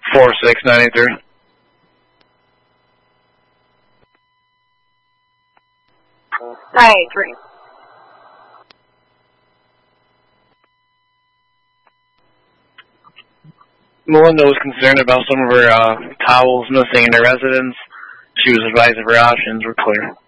46983. Hi, 3. Melinda was concerned about some of her towels missing in her residence. She was advised if her options were clear.